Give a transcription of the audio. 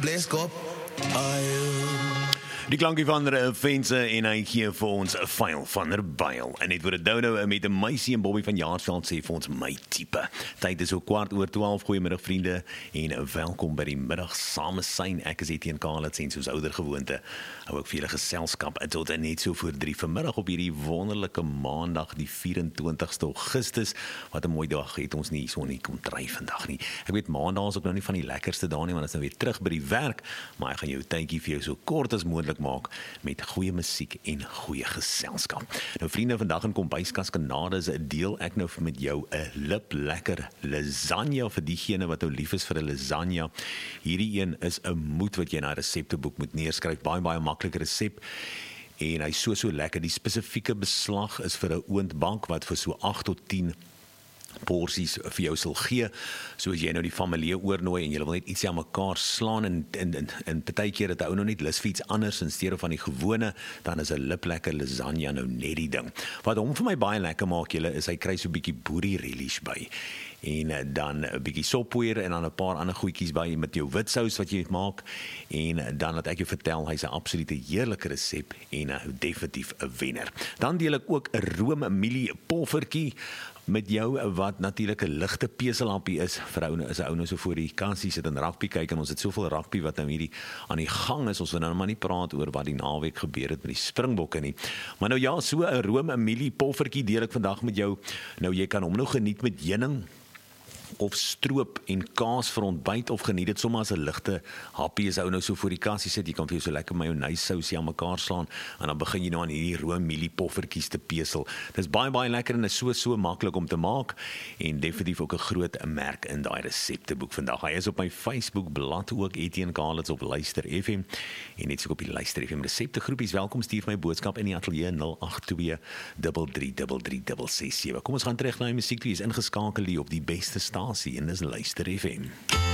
Bleskop. Die klankie van Vense en hy gee vir ons 'n file van Byl. En net voor dit nou met 'n meisie en Bobby van Jaarsveld sê vir ons my tipe. Tyd is so 12:15. Goeiemiddag vriende en welkom by die middag samesyn. Ek is Etienne Kalitz en soos ouer gewoonte hou ek vir julle geselskap tot net so voor 3 vanmiddag op hierdie wonderlike maandag die 24ste Augustus. Wat 'n mooi dag het ons nie so nie kom dry vandag nie. Ek weet maandag is ook nou nie van die lekkerste dae nie want dit is nou weer terug by die werk, maar ek gaan jou tydjie vir jou so kort as moontlik maak met goeie musiek en goeie geselskap. Nou vriende, vandag in Kombuiskas Kanades deel ek nou met jou 'n liplekker lasagne vir diegene wat nou lief is vir 'n lasagne. Hierdie een is 'n moed wat jy in 'n resepteboek moet neerskryf. Baie maklike resep. En hy's so lekker. Die spesifieke beslag is vir 'n oondbank wat vir so 8 tot 10 porsies vir jou sal gee. So as jy nou die familie oornooi en jy wil net ietsie aan mekaar slaan en partykeer het ou nou net lus vir iets anders in steede van die gewone, dan is 'n liplekker lasagne nou net die ding. Wat hom vir my baie lekker maak, julle, is hy kry so 'n bietjie boerie relish by. En dan 'n bietjie soppoeier en dan 'n paar ander goedjies by met jou witsous wat jy maak. En dan laat ek jou vertel, hy's 'n absolute heerlike resep en definitief 'n wenner. Dan deel ek ook 'n roomielie poffertjie met jou wat natuurlik 'n ligte peselhappie is vir ou is 'n ou nou so voor die kansie sit en rugby kyk en ons het soveel rugby wat nou hierdie aan die gang is. Ons wil nou maar nie praat oor wat die naweek gebeur het met die Springbokke nie. Maar nou ja, so 'n roomielie poffertjie deel ek vandag met jou. Nou jy kan hom nou geniet met heuning of stroop en kaas vir ontbyt of geniet dit sommer as 'n ligte happie as ou nou so voor die kassie sit. Jy kan vir jou so lekker mayonaise sousie aan mekaar slaan en dan begin jy nou aan hierdie roomielie poffertjies te pesel. Dis baie lekker en is so maklik om te maak en definitief ook 'n groot merk in daai resepteboek vandag. Hy is op my Facebook bladsy ook Etienne Kalitz op Luister FM en net so op die Luister FM reseptegroepies. Welkom, stuur my boodskap in die ateljee 082 333367. Kom ons gaan terug na die musiek. Jy is ingeskakel hier op die beste stasie en dis Luister FM.